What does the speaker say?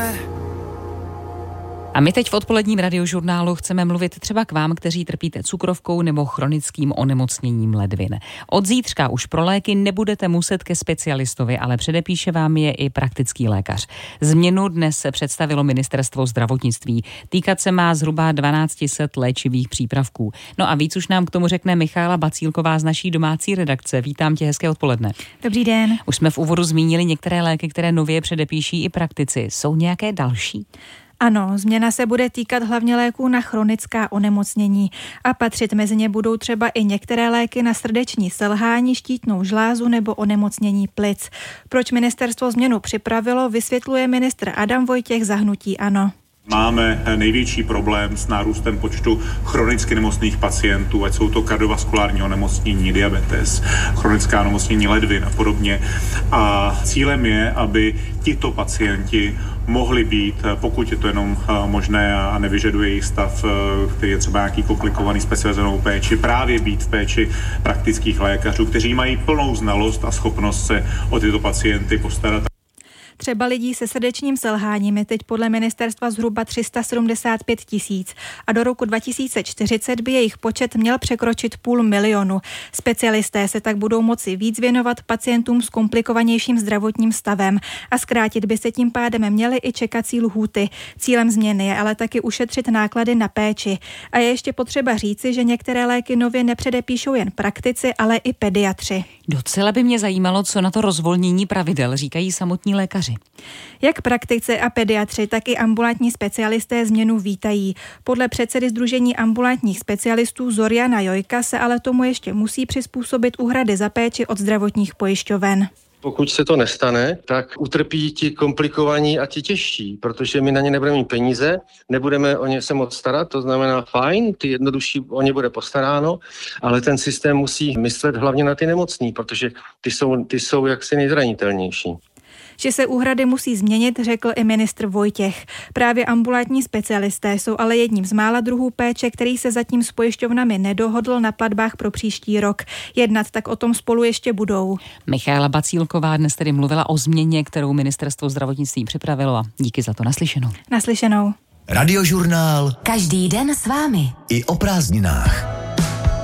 A my teď v odpoledním radiožurnálu chceme mluvit třeba k vám, kteří trpíte cukrovkou nebo chronickým onemocněním ledvin. Od zítřka už pro léky nebudete muset ke specialistovi, ale předepíše vám je i praktický lékař. Změnu dnes se představilo Ministerstvo zdravotnictví. Týkat se má zhruba 1200 léčivých přípravků. No a víc už nám k tomu řekne Michála Bacílková z naší domácí redakce. Vítám tě, hezké odpoledne. Dobrý den. Už jsme v úvodu zmínili některé léky, které nově předepíší i praktici. Jsou nějaké další? Ano, změna se bude týkat hlavně léků na chronická onemocnění a patřit mezi ně budou třeba i některé léky na srdeční selhání, štítnou žlázu nebo onemocnění plic. Proč ministerstvo změnu připravilo, vysvětluje ministr Adam Vojtěch za hnutí ANO. Máme největší problém s nárůstem počtu chronicky nemocných pacientů, ať jsou to kardiovaskulární onemocnění, diabetes, chronická onemocnění ledvin a podobně. A cílem je, aby tito pacienti mohli být, pokud je to jenom možné a nevyžaduje jejich stav, který je třeba nějaký komplikovaný specializovanou péči, právě být v péči praktických lékařů, kteří mají plnou znalost a schopnost se o tyto pacienty postarat. Třeba lidí se srdečním selháním je teď podle ministerstva zhruba 375 000 a do roku 2040 by jejich počet měl překročit 500 000. Specialisté se tak budou moci víc věnovat pacientům s komplikovanějším zdravotním stavem a zkrátit by se tím pádem měly i čekací lhůty. Cílem změny je ale taky ušetřit náklady na péči. A je ještě potřeba říci, že některé léky nově nepředepíšou jen praktici, ale i pediatři. Docela by mě zajímalo, co na to rozvolnění pravidel říkají samotní lékaři. Jak praktici a pediatři, tak i ambulantní specialisté změnu vítají. Podle předsedy Sdružení ambulantních specialistů Zoriana Jojka se ale tomu ještě musí přizpůsobit úhrady za péči od zdravotních pojišťoven. Pokud se to nestane, tak utrpí ti komplikovaní a ti těžší, protože my na ně nebudeme mít peníze, nebudeme o ně se moc starat, to znamená fajn, ty jednodušší o ně bude postaráno, ale ten systém musí myslet hlavně na ty nemocní, protože ty jsou jaksi nejzranitelnější. Že se úhrady musí změnit, řekl i ministr Vojtěch. Právě ambulantní specialisté jsou ale jedním z mála druhů péče, který se zatím s pojišťovnami nedohodl na platbách pro příští rok. Jednat tak o tom spolu ještě budou. Michála Bacílková dnes tedy mluvila o změně, kterou ministerstvo zdravotnictví připravilo a díky za to naslyšenou. Naslyšenou. Radiožurnál. Každý den s vámi. I o prázdninách.